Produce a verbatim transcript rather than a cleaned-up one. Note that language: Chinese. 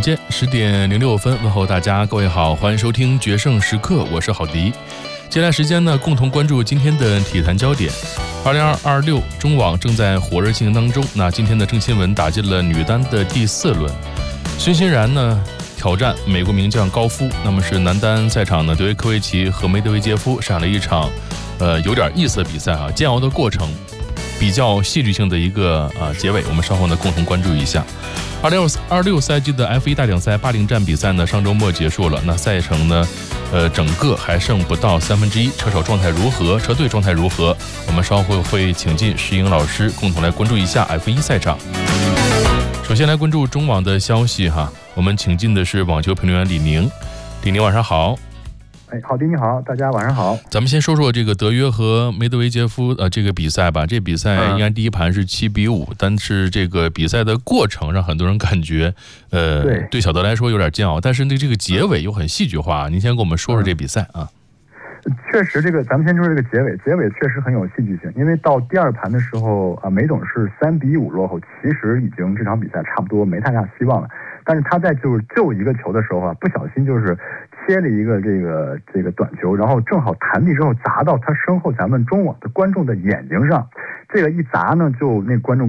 间十点零六分，问候大家，各位好，欢迎收听决胜时刻，我是郝迪。接下来时间呢，共同关注今天的体坛焦点。二零二六中网正在火热进行当中，那今天的郑钦文打进了女单的第四轮，孙欣然呢挑战美国名将高夫，那么是男单赛场呢，德约科维奇和梅德韦杰夫上了一场呃有点意思的比赛啊，煎熬的过程，比较戏剧性的一个呃结尾，我们稍后呢共同关注一下。二零二六赛季的 F 一 大奖赛巴林站比赛呢，上周末结束了。那赛程呢，呃，整个还剩不到三分之一，车手状态如何？车队状态如何？我们稍后会请进石英老师，共同来关注一下 F 一 赛场。首先来关注中网的消息哈，我们请进的是网球评论员李宁。李宁晚上好。 哎，郝迪你好，大家晚上好。 咱们先说说这个德约和梅德韦杰夫呃这个比赛吧。这比赛应该第一盘是七比五、嗯，但是这个比赛的过程让很多人感觉，呃，对, 对小德来说有点煎熬，但是那这个结尾又很戏剧化。您先跟我们说说这比赛啊。 确实，这个咱们先说这个结尾，结尾确实很有戏剧性，因为到第二盘的时候啊，梅董是三比五落后，其实已经这场比赛差不多没太大希望了。但是他在就是救一个球的时候啊，不小心就是切了一个这个这个短球，然后正好弹地之后砸到他身后咱们中网的观众的眼睛上，这个一砸呢，就那观众